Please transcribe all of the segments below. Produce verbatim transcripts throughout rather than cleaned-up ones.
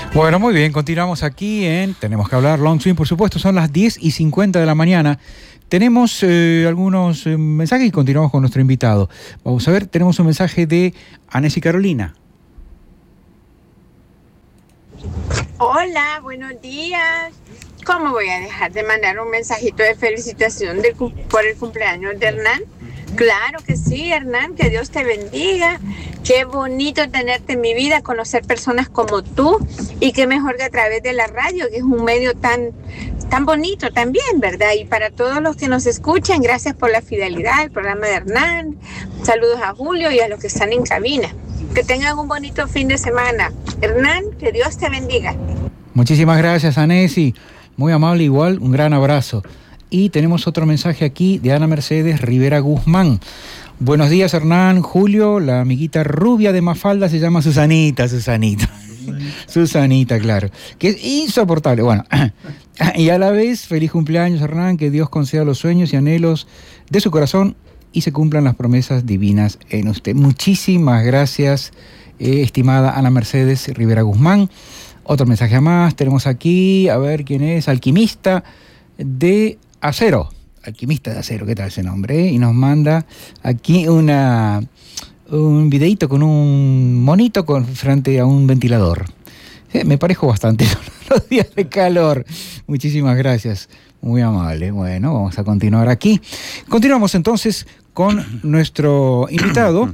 Bueno, muy bien, continuamos aquí en Tenemos que hablar, Long Swing, por supuesto, son las diez y cincuenta de la mañana. Tenemos eh, algunos eh, mensajes y continuamos con nuestro invitado. Vamos a ver, tenemos un mensaje de Anés y Carolina. Hola, buenos días. ¿Cómo voy a dejar de mandar un mensajito de felicitación de, por el cumpleaños de Hernán? Claro que sí, Hernán, que Dios te bendiga. Qué bonito tenerte en mi vida, conocer personas como tú, y qué mejor que a través de la radio, que es un medio tan, tan bonito también, ¿verdad? Y para todos los que nos escuchan, gracias por la fidelidad al programa de Hernán. Saludos a Julio y a los que están en cabina. Que tengan un bonito fin de semana. Hernán, que Dios te bendiga. Muchísimas gracias, Anesi. Muy amable igual, un gran abrazo. Y tenemos otro mensaje aquí de Ana Mercedes Rivera Guzmán. Buenos días, Hernán, Julio, la amiguita rubia de Mafalda se llama Susanita, Susanita. Susanita, claro, que es insoportable. Bueno, y a la vez, feliz cumpleaños, Hernán, que Dios conceda los sueños y anhelos de su corazón y se cumplan las promesas divinas en usted. Muchísimas gracias, eh, estimada Ana Mercedes Rivera Guzmán. Otro mensaje más, tenemos aquí, a ver quién es, Alquimista de Acero, Alquimista de Acero, ¿qué tal ese nombre? Eh? Y nos manda aquí una, un videito con un monito con, frente a un ventilador. Eh, me parejo bastante los días de calor. Muchísimas gracias, muy amable. Bueno, vamos a continuar aquí. Continuamos entonces con nuestro invitado.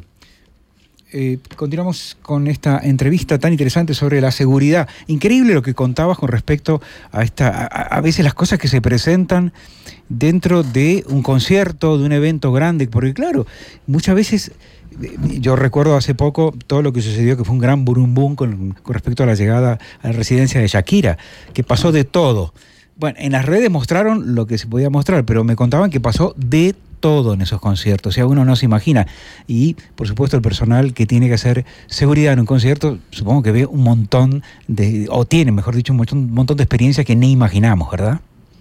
Eh, continuamos con esta entrevista tan interesante sobre la seguridad. Increíble lo que contabas con respecto a esta, a, a veces las cosas que se presentan dentro de un concierto, de un evento grande, porque claro, muchas veces, yo recuerdo hace poco todo lo que sucedió, que fue un gran burumbum con, con respecto a la llegada a la residencia de Shakira, que pasó de todo. Bueno, en las redes mostraron lo que se podía mostrar, pero me contaban que pasó de todo en esos conciertos, o sea, uno no se imagina. Y, por supuesto, el personal que tiene que hacer seguridad en un concierto, supongo que ve un montón de, o tiene, mejor dicho, un montón, un montón de experiencias que ni imaginamos, ¿verdad?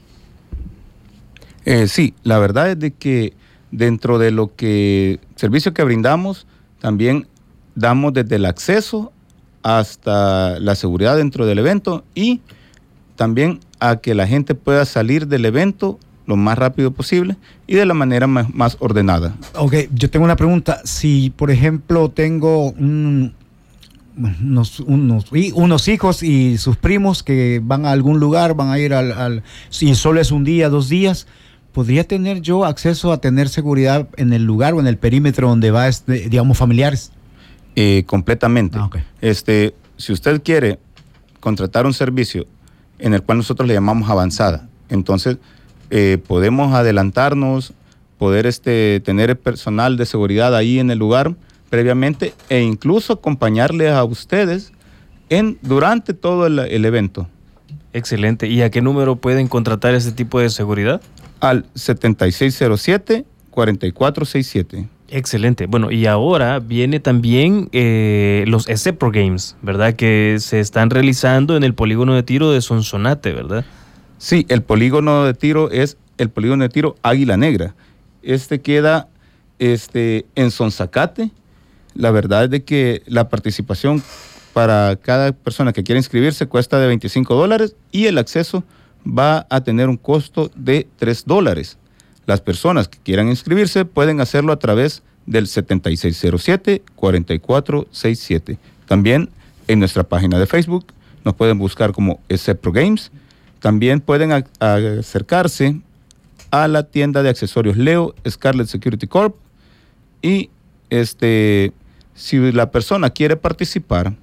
Eh, sí, la verdad es de que dentro de lo que, servicio que brindamos, también damos desde el acceso hasta la seguridad dentro del evento y también a que la gente pueda salir del evento lo más rápido posible y de la manera más, más ordenada. Ok, yo tengo una pregunta. Si, por ejemplo, tengo un, unos, unos, unos hijos y sus primos que van a algún lugar, van a ir al, al... si solo es un día, dos días, ¿podría tener yo acceso a tener seguridad en el lugar o en el perímetro donde va, este, digamos, familiares? Eh, completamente. Ah, okay. Este, si usted quiere contratar un servicio en el cual nosotros le llamamos avanzada, entonces eh, podemos adelantarnos, poder este, tener personal de seguridad ahí en el lugar previamente e incluso acompañarles a ustedes en, durante todo el, el evento. Excelente. ¿Y a qué número pueden contratar ese tipo de seguridad? Al setenta y seis cero siete, cuarenta y cuatro sesenta y siete. Excelente. Bueno, y ahora viene también eh, los ESEPRO Games, ¿verdad? Que se están realizando en el polígono de tiro de Sonsonate, ¿verdad? Sí, el polígono de tiro es el polígono de tiro Águila Negra. Este queda este, en Sonzacate. La verdad es de que la participación para cada persona que quiera inscribirse cuesta de veinticinco dólares y el acceso va a tener un costo de tres dólares. Las personas que quieran inscribirse pueden hacerlo a través del setenta y seis cero siete, cuarenta y cuatro sesenta y siete. También en nuestra página de Facebook nos pueden buscar como ESEPRO Games. También pueden a- a acercarse a la tienda de accesorios Leo Scarlet Security Corp. Y este, si la persona quiere participar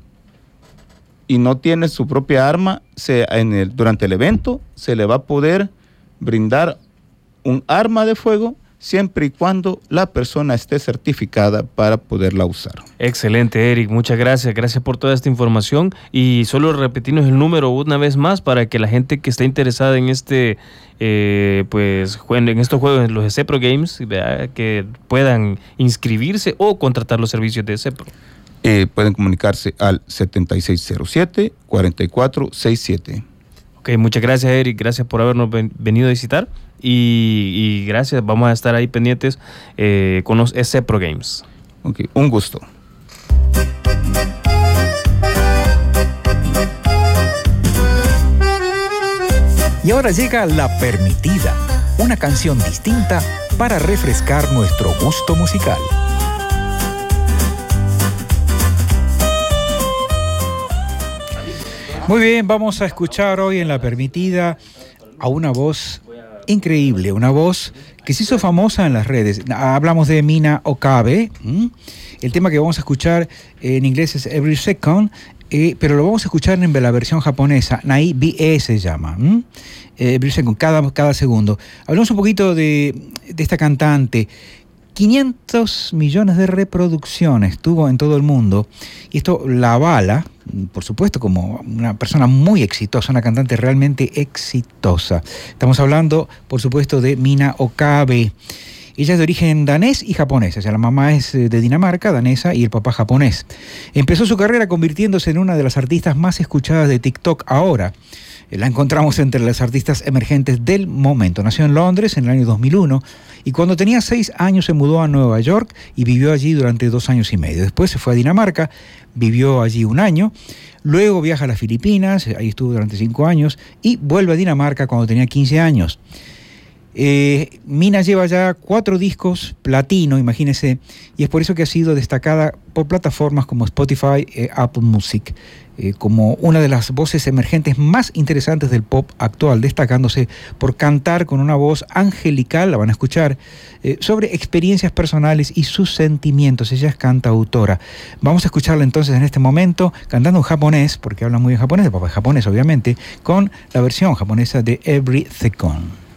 y no tiene su propia arma, se, en el, durante el evento se le va a poder brindar un arma de fuego siempre y cuando la persona esté certificada para poderla usar. Excelente, Eric. Muchas gracias. Gracias por toda esta información. Y solo repetirnos el número una vez más para que la gente que esté interesada en este, eh, pues, en estos juegos, en los ESEPRO Games, ¿verdad?, que puedan inscribirse o contratar los servicios de ESEPRO. Eh, pueden comunicarse al setenta y seis cero siete, cuarenta y cuatro sesenta y siete. Ok, muchas gracias, Eric. Gracias por habernos ven, venido a visitar. Y, y gracias, vamos a estar ahí pendientes eh, con los ESEPRO Games. Ok, un gusto. Y ahora llega La Permitida, una canción distinta para refrescar nuestro gusto musical. Muy bien, vamos a escuchar hoy en La Permitida a una voz increíble, una voz que se hizo famosa en las redes. Hablamos de Mina Okabe. ¿m? El tema que vamos a escuchar en inglés es Every Second, eh, pero lo vamos a escuchar en la versión japonesa. Nai Be se llama. ¿m? Eh, Every Second, cada, cada segundo. Hablamos un poquito de, de esta cantante. quinientos millones de reproducciones tuvo en todo el mundo, y esto la avala, por supuesto, como una persona muy exitosa, una cantante realmente exitosa. Estamos hablando, por supuesto, de Mina Okabe. Ella es de origen danés y japonés, o sea, la mamá es de Dinamarca, danesa, y el papá japonés. Empezó su carrera convirtiéndose en una de las artistas más escuchadas de TikTok ahora. La encontramos entre las artistas emergentes del momento. Nació en Londres en el año dos mil uno y cuando tenía seis años se mudó a Nueva York y vivió allí durante dos años y medio. Después se fue a Dinamarca, vivió allí un año, luego viaja a las Filipinas, ahí estuvo durante cinco años, y vuelve a Dinamarca cuando tenía quince años. Eh, Mina lleva ya cuatro discos platino, imagínense, y es por eso que ha sido destacada por plataformas como Spotify, eh, Apple Music, eh, como una de las voces emergentes más interesantes del pop actual, destacándose por cantar con una voz angelical, la van a escuchar, eh, sobre experiencias personales y sus sentimientos. Ella es cantautora. Vamos a escucharla entonces en este momento, cantando en japonés, porque habla muy bien japonés, el papá es japonés obviamente, con la versión japonesa de Every Second.